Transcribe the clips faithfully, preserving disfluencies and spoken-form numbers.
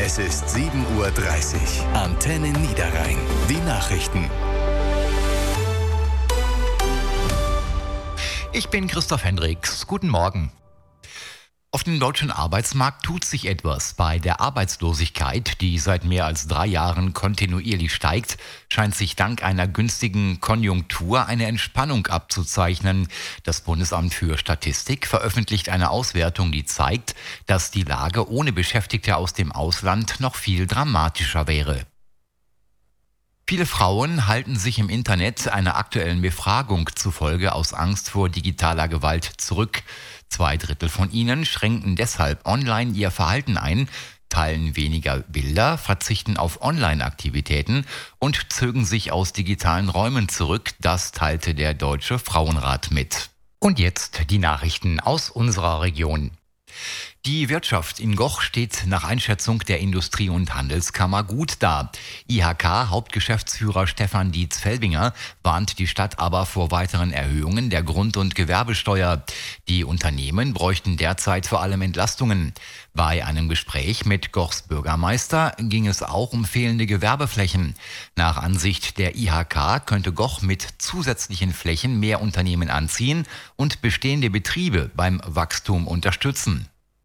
Es ist sieben Uhr dreißig. Antenne Niederrhein. Die Nachrichten. Ich bin Christoph Hendricks. Guten Morgen. Auf dem deutschen Arbeitsmarkt tut sich etwas. Bei der Arbeitslosigkeit, die seit mehr als drei Jahren kontinuierlich steigt, scheint sich dank einer günstigen Konjunktur eine Entspannung abzuzeichnen. Das Bundesamt für Statistik veröffentlicht eine Auswertung, die zeigt, dass die Lage ohne Beschäftigte aus dem Ausland noch viel dramatischer wäre. Viele Frauen halten sich im Internet einer aktuellen Befragung zufolge aus Angst vor digitaler Gewalt zurück. Zwei Drittel von ihnen schränken deshalb online ihr Verhalten ein, teilen weniger Bilder, verzichten auf Online-Aktivitäten und zögen sich aus digitalen Räumen zurück. Das teilte der Deutsche Frauenrat mit. Und jetzt die Nachrichten aus unserer Region. Die Wirtschaft in Goch steht nach Einschätzung der Industrie- und Handelskammer gut da. I H K-Hauptgeschäftsführer Stefan Dietz-Felbinger warnt die Stadt aber vor weiteren Erhöhungen der Grund- und Gewerbesteuer. Die Unternehmen bräuchten derzeit vor allem Entlastungen. Bei einem Gespräch mit Gochs Bürgermeister ging es auch um fehlende Gewerbeflächen. Nach Ansicht der I H K könnte Goch mit zusätzlichen Flächen mehr Unternehmen anziehen und bestehende Betriebe beim Wachstum unterstützen.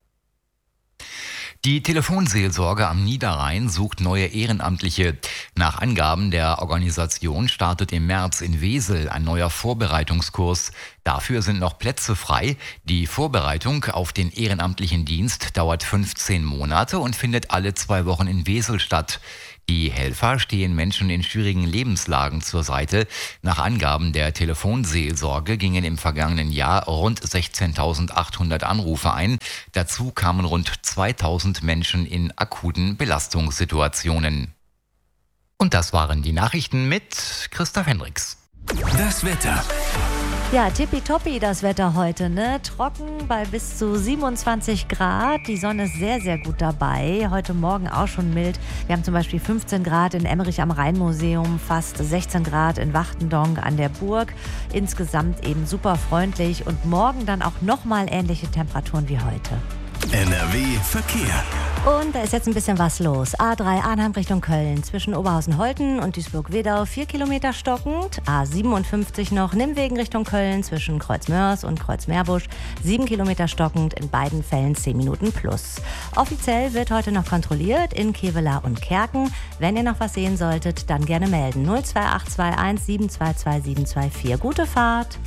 Die Telefonseelsorge am Niederrhein sucht neue Ehrenamtliche. Nach Angaben der Organisation startet im März in Wesel ein neuer Vorbereitungskurs. Dafür sind noch Plätze frei. Die Vorbereitung auf den ehrenamtlichen Dienst dauert fünfzehn Monate und findet alle zwei Wochen in Wesel statt. Die Helfer stehen Menschen in schwierigen Lebenslagen zur Seite. Nach Angaben der Telefonseelsorge gingen im vergangenen Jahr rund sechzehntausendachthundert Anrufe ein. Dazu kamen rund zweitausend Menschen in akuten Belastungssituationen. Und das waren die Nachrichten mit Christoph Hendricks. Das Wetter. Ja, tippitoppi das Wetter heute, ne? Trocken bei bis zu siebenundzwanzig Grad. Die Sonne ist sehr, sehr gut dabei. Heute Morgen auch schon mild. Wir haben zum Beispiel fünfzehn Grad in Emmerich am Rhein-Museum, fast sechzehn Grad in Wachtendonk an der Burg. Insgesamt eben super freundlich und morgen dann auch nochmal ähnliche Temperaturen wie heute. N R W Verkehr. Und da ist jetzt ein bisschen was los. A drei Arnhem Richtung Köln. Zwischen Oberhausen-Holten und Duisburg-Wedau vier Kilometer stockend. A siebenundfünfzig noch Nimmwegen Richtung Köln. Zwischen Kreuzmörs und Kreuzmeerbusch sieben Kilometer stockend. In beiden Fällen zehn Minuten plus. Offiziell wird heute noch kontrolliert in Kevelaer und Kerken. Wenn ihr noch was sehen solltet, dann gerne melden. null zwei acht zwei eins sieben zwei zwei sieben zwei vier. Gute Fahrt.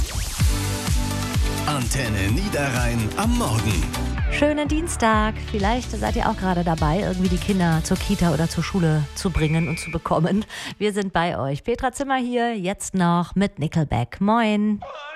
Antenne Niederrhein am Morgen. Schönen Dienstag. Vielleicht seid ihr auch gerade dabei, irgendwie die Kinder zur Kita oder zur Schule zu bringen und zu bekommen. Wir sind bei euch. Petra Zimmer hier, jetzt noch mit Nickelback. Moin.